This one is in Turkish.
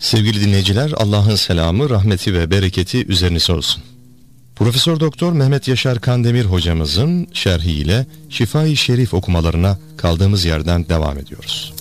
Sevgili dinleyiciler, Allah'ın selamı, rahmeti ve bereketi üzerinize olsun. Profesör Doktor Mehmet Yaşar Kandemir hocamızın şerhiyle Şifa-i Şerif okumalarına kaldığımız yerden devam ediyoruz.